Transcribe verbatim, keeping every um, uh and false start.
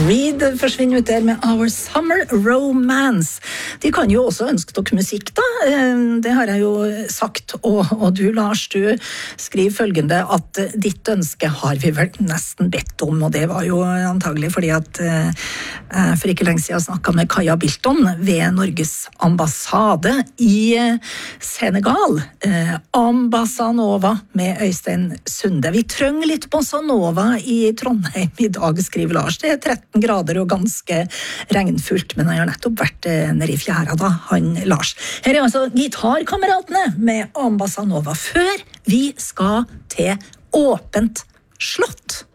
Reed forsvinner ut der med Our Summer Romance. De kan jo også ønske dere musikk da, det har jeg jo sagt, og, og du Lars, du skriver følgende at ditt ønske har vi vel nesten bedt om, og det var jo antagelig fordi at eh, for ikke lenge siden snakket med Kaja Bilton ved Norges ambassade i Senegal. Eh, Ambassanova med Øystein Sunde. Vi trenger litt Bossanova i Trondheim i dag, skriver Lars. Det er tretten grader og ganske regnfullt, men jeg har nettopp vært nede i fjæra da, han Lars. Her er altså gitarkameratene med Ambassanova, før vi skal til Åpent slott.